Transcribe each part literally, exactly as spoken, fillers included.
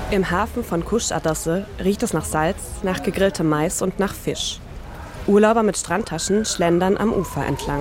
Im Hafen von Kuşadası riecht es nach Salz, nach gegrilltem Mais und nach Fisch. Urlauber mit Strandtaschen schlendern am Ufer entlang.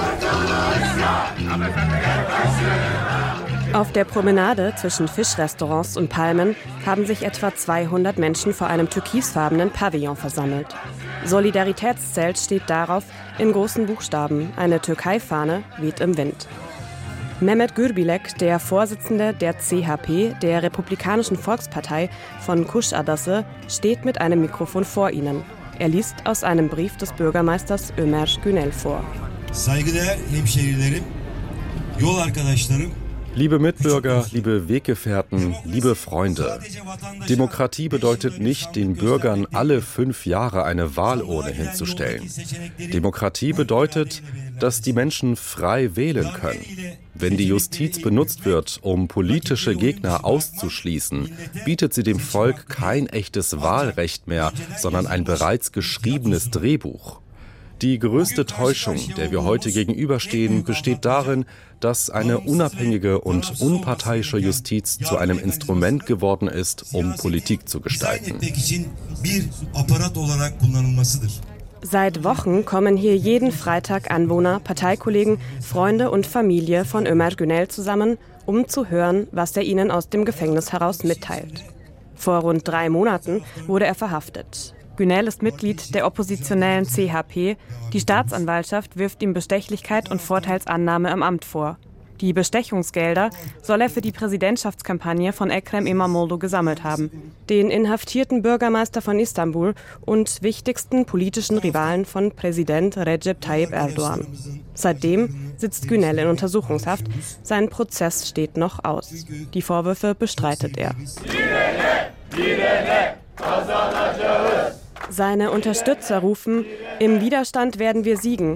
Auf der Promenade zwischen Fischrestaurants und Palmen haben sich etwa zweihundert Menschen vor einem türkisfarbenen Pavillon versammelt. Solidaritätszelt steht darauf in großen Buchstaben. Eine Türkei-Fahne weht im Wind. Mehmet Gürbilek, der Vorsitzende der C H P, der Republikanischen Volkspartei von Kuşadası, steht mit einem Mikrofon vor ihnen. Er liest aus einem Brief des Bürgermeisters Ömer Günel vor. Saygıdeğer hemşehrilerim, yol arkadaşlarım. Liebe Mitbürger, liebe Weggefährten, liebe Freunde. Demokratie bedeutet nicht, den Bürgern alle fünf Jahre eine Wahlurne hinzustellen. Demokratie bedeutet, dass die Menschen frei wählen können. Wenn die Justiz benutzt wird, um politische Gegner auszuschließen, bietet sie dem Volk kein echtes Wahlrecht mehr, sondern ein bereits geschriebenes Drehbuch. Die größte Täuschung, der wir heute gegenüberstehen, besteht darin, dass eine unabhängige und unparteiische Justiz zu einem Instrument geworden ist, um Politik zu gestalten. Seit Wochen kommen hier jeden Freitag Anwohner, Parteikollegen, Freunde und Familie von Ömer Günel zusammen, um zu hören, was er ihnen aus dem Gefängnis heraus mitteilt. Vor rund drei Monaten wurde er verhaftet. Günel ist Mitglied der oppositionellen C H P. Die Staatsanwaltschaft wirft ihm Bestechlichkeit und Vorteilsannahme im Amt vor. Die Bestechungsgelder soll er für die Präsidentschaftskampagne von Ekrem İmamoğlu gesammelt haben, den inhaftierten Bürgermeister von Istanbul und wichtigsten politischen Rivalen von Präsident Recep Tayyip Erdoğan. Seitdem sitzt Günel in Untersuchungshaft. Sein Prozess steht noch aus. Die Vorwürfe bestreitet er. Seine Unterstützer rufen, im Widerstand werden wir siegen.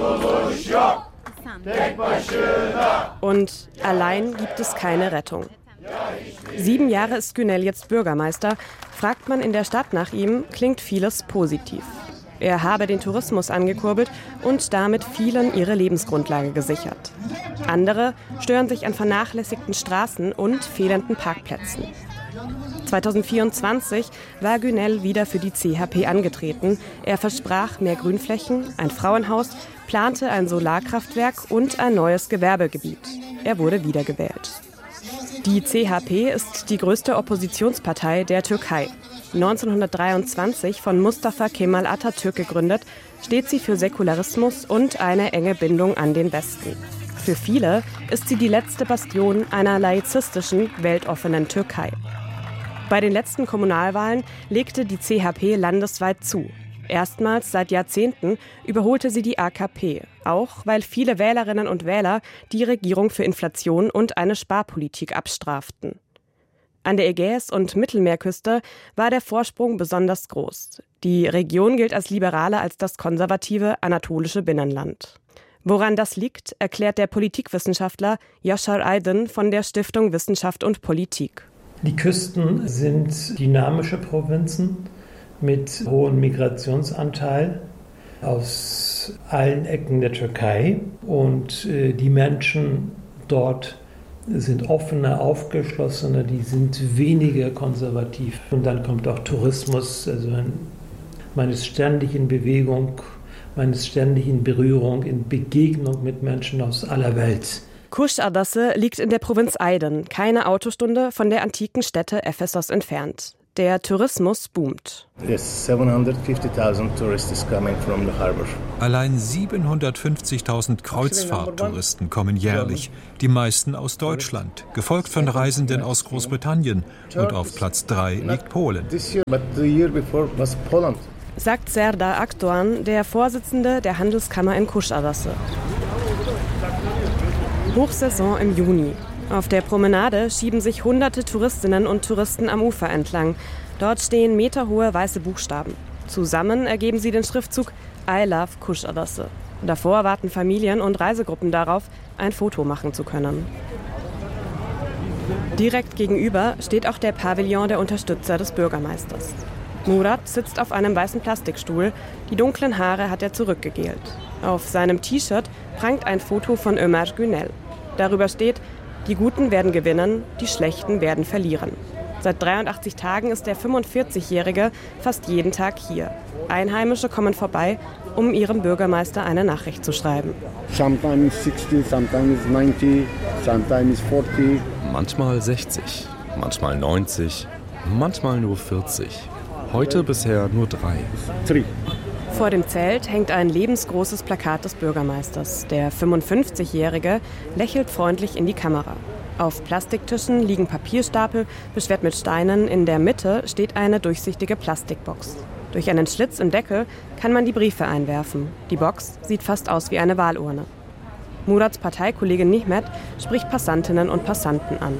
Und allein gibt es keine Rettung. Sieben Jahre ist Günel jetzt Bürgermeister. Fragt man in der Stadt nach ihm, klingt vieles positiv. Er habe den Tourismus angekurbelt und damit vielen ihre Lebensgrundlage gesichert. Andere stören sich an vernachlässigten Straßen und fehlenden Parkplätzen. zweitausendvierundzwanzig war Günel wieder für die C H P angetreten. Er versprach mehr Grünflächen, ein Frauenhaus, plante ein Solarkraftwerk und ein neues Gewerbegebiet. Er wurde wiedergewählt. Die C H P ist die größte Oppositionspartei der Türkei. neunzehnhundertdreiundzwanzig von Mustafa Kemal Atatürk gegründet, steht sie für Säkularismus und eine enge Bindung an den Westen. Für viele ist sie die letzte Bastion einer laizistischen, weltoffenen Türkei. Bei den letzten Kommunalwahlen legte die C H P landesweit zu. Erstmals seit Jahrzehnten überholte sie die A K P, auch weil viele Wählerinnen und Wähler die Regierung für Inflation und eine Sparpolitik abstraften. An der Ägäis- und Mittelmeerküste war der Vorsprung besonders groß. Die Region gilt als liberaler als das konservative anatolische Binnenland. Woran das liegt, erklärt der Politikwissenschaftler Yaşar Aydın von der Stiftung Wissenschaft und Politik. Die Küsten sind dynamische Provinzen mit hohem Migrationsanteil aus allen Ecken der Türkei. Und äh, die Menschen dort sind offener, aufgeschlossener, die sind weniger konservativ. Und dann kommt auch Tourismus, also man ist ständig in Bewegung, man ist ständig in Berührung, in Begegnung mit Menschen aus aller Welt. Kuşadası liegt in der Provinz Aydın, keine Autostunde von der antiken Stätte Ephesos entfernt. Der Tourismus boomt. Allein siebenhundertfünfzigtausend Kreuzfahrttouristen kommen jährlich, die meisten aus Deutschland, gefolgt von Reisenden aus Großbritannien. Und auf Platz drei liegt Polen. Sagt Serdar Akdoğan, der Vorsitzende der Handelskammer in Kuşadası. Hochsaison im Juni. Auf der Promenade schieben sich hunderte Touristinnen und Touristen am Ufer entlang. Dort stehen meterhohe weiße Buchstaben. Zusammen ergeben sie den Schriftzug I love Kuşadası. Davor warten Familien und Reisegruppen darauf, ein Foto machen zu können. Direkt gegenüber steht auch der Pavillon der Unterstützer des Bürgermeisters. Murat sitzt auf einem weißen Plastikstuhl. Die dunklen Haare hat er zurückgegelt. Auf seinem T-Shirt prangt ein Foto von Ömer Günel. Darüber steht: Die Guten werden gewinnen, die Schlechten werden verlieren. Seit dreiundachtzig Tagen ist der fünfundvierzigjährige fast jeden Tag hier. Einheimische kommen vorbei, um ihrem Bürgermeister eine Nachricht zu schreiben. Sometimes sixty, sometimes ninety, sometimes forty. Manchmal sechzig, manchmal neunzig, manchmal nur vierzig. Heute bisher nur drei. Three. Vor dem Zelt hängt ein lebensgroßes Plakat des Bürgermeisters. Der fünfundfünfzigjährige lächelt freundlich in die Kamera. Auf Plastiktischen liegen Papierstapel, beschwert mit Steinen. In der Mitte steht eine durchsichtige Plastikbox. Durch einen Schlitz im Deckel kann man die Briefe einwerfen. Die Box sieht fast aus wie eine Wahlurne. Murads Parteikollegin Nihmet spricht Passantinnen und Passanten an.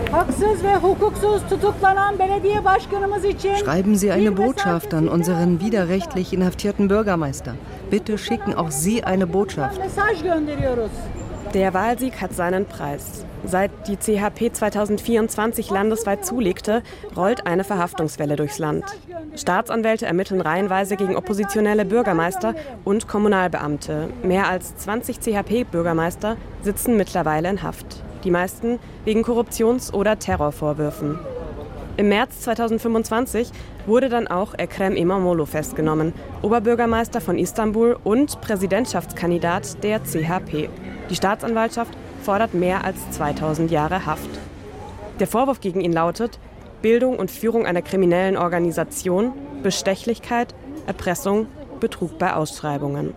Schreiben Sie eine Botschaft an unseren widerrechtlich inhaftierten Bürgermeister. Bitte schicken auch Sie eine Botschaft. Der Wahlsieg hat seinen Preis. Seit die C H P zweitausendvierundzwanzig landesweit zulegte, rollt eine Verhaftungswelle durchs Land. Staatsanwälte ermitteln reihenweise gegen oppositionelle Bürgermeister und Kommunalbeamte. Mehr als zwanzig C H P-Bürgermeister sitzen mittlerweile in Haft. Die meisten wegen Korruptions- oder Terrorvorwürfen. Im März zweitausendfünfundzwanzig wurde dann auch Ekrem İmamoğlu festgenommen, Oberbürgermeister von Istanbul und Präsidentschaftskandidat der C H P. Die Staatsanwaltschaft fordert mehr als zweitausend Jahre Haft. Der Vorwurf gegen ihn lautet Bildung und Führung einer kriminellen Organisation, Bestechlichkeit, Erpressung, Betrug bei Ausschreibungen.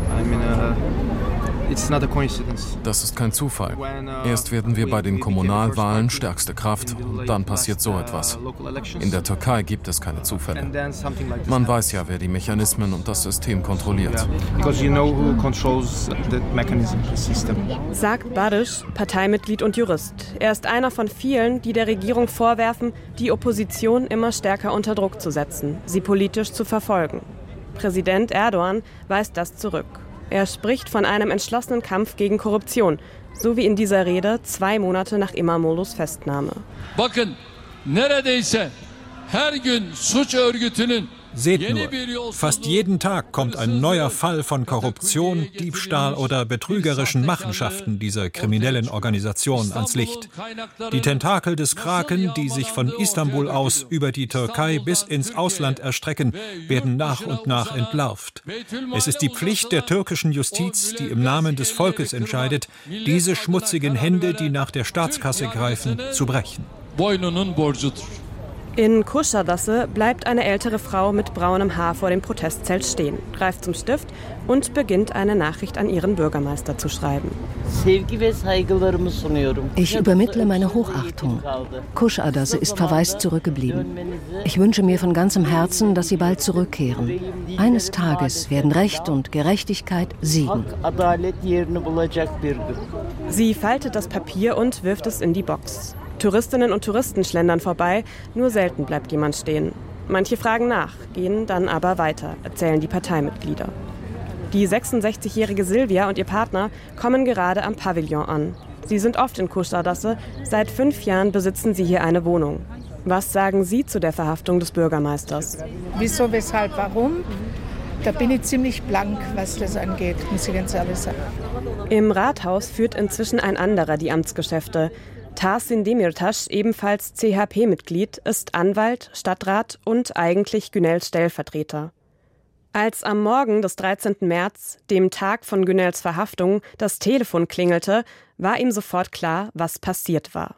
Das ist kein Zufall. Erst werden wir bei den Kommunalwahlen stärkste Kraft, dann passiert so etwas. In der Türkei gibt es keine Zufälle. Man weiß ja, wer die Mechanismen und das System kontrolliert. Sagt Barış, Parteimitglied und Jurist. Er ist einer von vielen, die der Regierung vorwerfen, die Opposition immer stärker unter Druck zu setzen, sie politisch zu verfolgen. Präsident Erdogan weist das zurück. Er spricht von einem entschlossenen Kampf gegen Korruption, so wie in dieser Rede zwei Monate nach İmamoğlu's Festnahme. Bakın, neredeyse her gün suç örgütünün Seht nur, fast jeden Tag kommt ein neuer Fall von Korruption, Diebstahl oder betrügerischen Machenschaften dieser kriminellen Organisation ans Licht. Die Tentakel des Kraken, die sich von Istanbul aus über die Türkei bis ins Ausland erstrecken, werden nach und nach entlarvt. Es ist die Pflicht der türkischen Justiz, die im Namen des Volkes entscheidet, diese schmutzigen Hände, die nach der Staatskasse greifen, zu brechen. In Kuşadası bleibt eine ältere Frau mit braunem Haar vor dem Protestzelt stehen, greift zum Stift und beginnt eine Nachricht an ihren Bürgermeister zu schreiben. Ich übermittle meine Hochachtung. Kuşadası ist verwaist zurückgeblieben. Ich wünsche mir von ganzem Herzen, dass Sie bald zurückkehren. Eines Tages werden Recht und Gerechtigkeit siegen. Sie faltet das Papier und wirft es in die Box. Touristinnen und Touristen schlendern vorbei, nur selten bleibt jemand stehen. Manche fragen nach, gehen dann aber weiter, erzählen die Parteimitglieder. Die sechsundsechzigjährige Silvia und ihr Partner kommen gerade am Pavillon an. Sie sind oft in Kuşadası, seit fünf Jahren besitzen sie hier eine Wohnung. Was sagen Sie zu der Verhaftung des Bürgermeisters? Wieso, weshalb, warum? Da bin ich ziemlich blank, was das angeht, muss ich ganz ehrlich sagen. Im Rathaus führt inzwischen ein anderer die Amtsgeschäfte. Tahsin Demirtas, ebenfalls C H P-Mitglied, ist Anwalt, Stadtrat und eigentlich Günels Stellvertreter. Als am Morgen des dreizehnten März, dem Tag von Günels Verhaftung, das Telefon klingelte, war ihm sofort klar, was passiert war.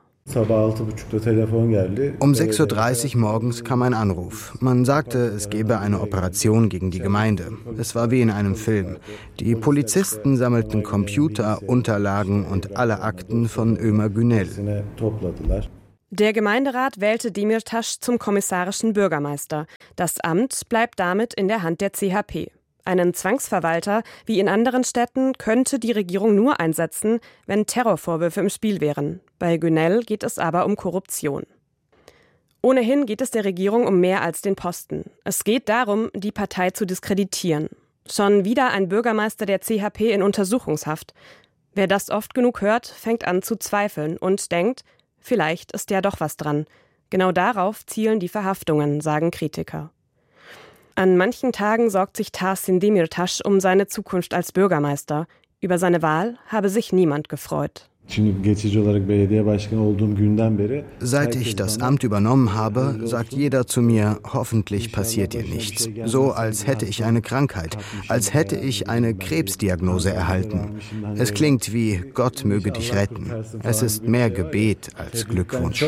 Um sechs Uhr dreißig morgens kam ein Anruf. Man sagte, es gebe eine Operation gegen die Gemeinde. Es war wie in einem Film. Die Polizisten sammelten Computer, Unterlagen und alle Akten von Ömer Günel. Der Gemeinderat wählte Demirtas zum kommissarischen Bürgermeister. Das Amt bleibt damit in der Hand der C H P. Einen Zwangsverwalter, wie in anderen Städten, könnte die Regierung nur einsetzen, wenn Terrorvorwürfe im Spiel wären. Bei Günel geht es aber um Korruption. Ohnehin geht es der Regierung um mehr als den Posten. Es geht darum, die Partei zu diskreditieren. Schon wieder ein Bürgermeister der C H P in Untersuchungshaft. Wer das oft genug hört, fängt an zu zweifeln und denkt, vielleicht ist ja doch was dran. Genau darauf zielen die Verhaftungen, sagen Kritiker. An manchen Tagen sorgt sich Tahsin Demirtas um seine Zukunft als Bürgermeister. Über seine Wahl habe sich niemand gefreut. Seit ich das Amt übernommen habe, sagt jeder zu mir, hoffentlich passiert dir nichts. So, als hätte ich eine Krankheit, als hätte ich eine Krebsdiagnose erhalten. Es klingt wie, Gott möge dich retten. Es ist mehr Gebet als Glückwunsch.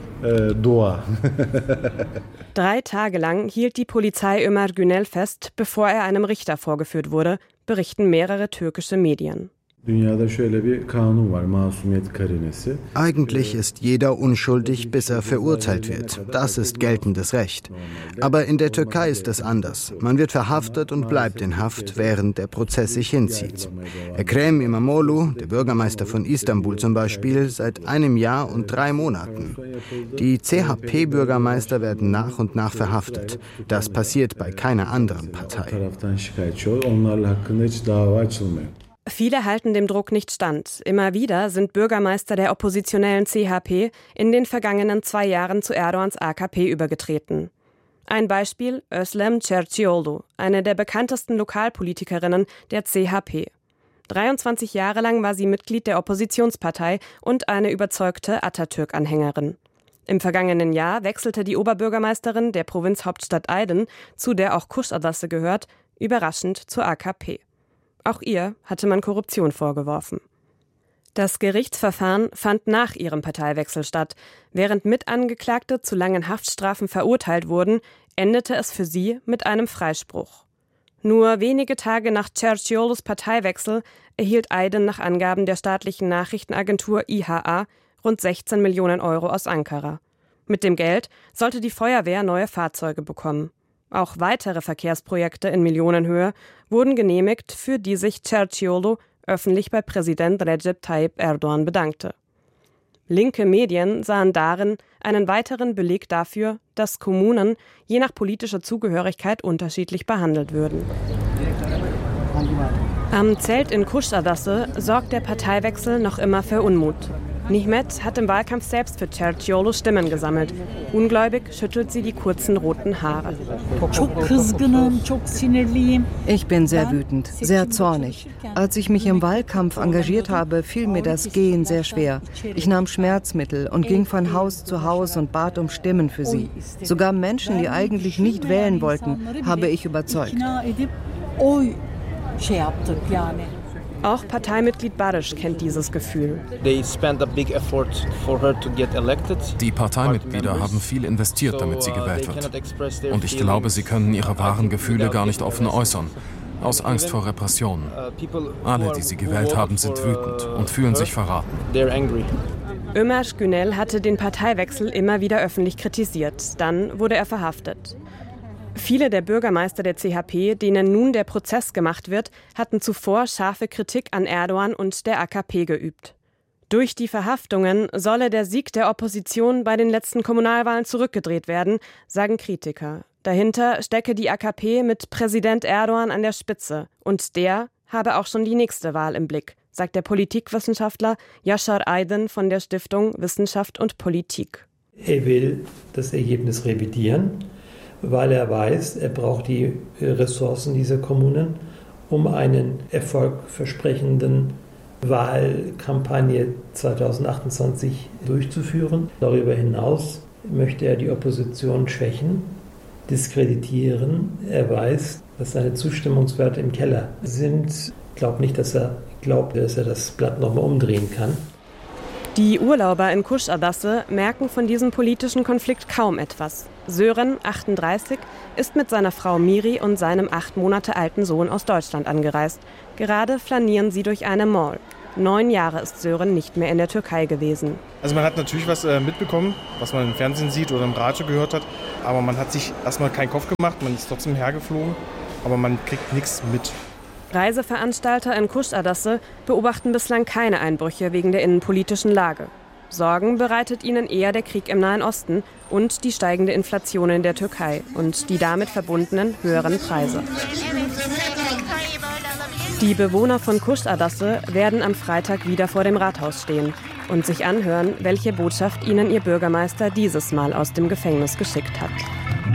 Drei Tage lang hielt die Polizei Ömer Günel fest, bevor er einem Richter vorgeführt wurde, berichten mehrere türkische Medien. Eigentlich ist jeder unschuldig, bis er verurteilt wird. Das ist geltendes Recht. Aber in der Türkei ist es anders. Man wird verhaftet und bleibt in Haft, während der Prozess sich hinzieht. Ekrem İmamoğlu, der Bürgermeister von Istanbul zum Beispiel, seit einem Jahr und drei Monaten. Die C H P-Bürgermeister werden nach und nach verhaftet. Das passiert bei keiner anderen Partei. Viele halten dem Druck nicht stand. Immer wieder sind Bürgermeister der oppositionellen C H P in den vergangenen zwei Jahren zu Erdogans A K P übergetreten. Ein Beispiel: Özlem Çerçioğlu, eine der bekanntesten Lokalpolitikerinnen der C H P. dreiundzwanzig Jahre lang war sie Mitglied der Oppositionspartei und eine überzeugte Atatürk-Anhängerin. Im vergangenen Jahr wechselte die Oberbürgermeisterin der Provinzhauptstadt Aydın, zu der auch Kuşadası gehört, überraschend zur A K P. Auch ihr hatte man Korruption vorgeworfen. Das Gerichtsverfahren fand nach ihrem Parteiwechsel statt. Während Mitangeklagte zu langen Haftstrafen verurteilt wurden, endete es für sie mit einem Freispruch. Nur wenige Tage nach Çerçioğlu's Parteiwechsel erhielt Aydın nach Angaben der staatlichen Nachrichtenagentur I H A rund sechzehn Millionen Euro aus Ankara. Mit dem Geld sollte die Feuerwehr neue Fahrzeuge bekommen. Auch weitere Verkehrsprojekte in Millionenhöhe wurden genehmigt, für die sich Çerçioğlu öffentlich bei Präsident Recep Tayyip Erdogan bedankte. Linke Medien sahen darin einen weiteren Beleg dafür, dass Kommunen je nach politischer Zugehörigkeit unterschiedlich behandelt würden. Am Zelt in Kuşadası sorgt der Parteiwechsel noch immer für Unmut. Nihmet hat im Wahlkampf selbst für Çerçioğlu Stimmen gesammelt. Ungläubig schüttelt sie die kurzen roten Haare. Ich bin sehr wütend, sehr zornig. Als ich mich im Wahlkampf engagiert habe, fiel mir das Gehen sehr schwer. Ich nahm Schmerzmittel und ging von Haus zu Haus und bat um Stimmen für sie. Sogar Menschen, die eigentlich nicht wählen wollten, habe ich überzeugt. Auch Parteimitglied Barış kennt dieses Gefühl. Die Parteimitglieder haben viel investiert, damit sie gewählt wird. Und ich glaube, sie können ihre wahren Gefühle gar nicht offen äußern, aus Angst vor Repressionen. Alle, die sie gewählt haben, sind wütend und fühlen sich verraten. Ömer Günel hatte den Parteiwechsel immer wieder öffentlich kritisiert. Dann wurde er verhaftet. Viele der Bürgermeister der C H P, denen nun der Prozess gemacht wird, hatten zuvor scharfe Kritik an Erdogan und der A K P geübt. Durch die Verhaftungen solle der Sieg der Opposition bei den letzten Kommunalwahlen zurückgedreht werden, sagen Kritiker. Dahinter stecke die A K P mit Präsident Erdogan an der Spitze. Und der habe auch schon die nächste Wahl im Blick, sagt der Politikwissenschaftler Yaşar Aydın von der Stiftung Wissenschaft und Politik. Er will das Ergebnis revidieren, weil er weiß, er braucht die Ressourcen dieser Kommunen, um einen erfolgversprechenden Wahlkampagne zweitausendachtundzwanzig durchzuführen. Darüber hinaus möchte er die Opposition schwächen, diskreditieren. Er weiß, dass seine Zustimmungswerte im Keller sind. Ich glaube nicht, dass er glaubt, dass er das Blatt nochmal umdrehen kann. Die Urlauber in Kuşadası merken von diesem politischen Konflikt kaum etwas. Sören, achtunddreißig, ist mit seiner Frau Miri und seinem acht Monate alten Sohn aus Deutschland angereist. Gerade flanieren sie durch eine Mall. Neun Jahre ist Sören nicht mehr in der Türkei gewesen. Also man hat natürlich was äh, mitbekommen, was man im Fernsehen sieht oder im Radio gehört hat. Aber man hat sich erstmal keinen Kopf gemacht, man ist trotzdem hergeflogen, aber man kriegt nichts mit. Reiseveranstalter in Kuşadası beobachten bislang keine Einbrüche wegen der innenpolitischen Lage. Sorgen bereitet ihnen eher der Krieg im Nahen Osten und die steigende Inflation in der Türkei und die damit verbundenen höheren Preise. Die Bewohner von Kuşadası werden am Freitag wieder vor dem Rathaus stehen und sich anhören, welche Botschaft ihnen ihr Bürgermeister dieses Mal aus dem Gefängnis geschickt hat.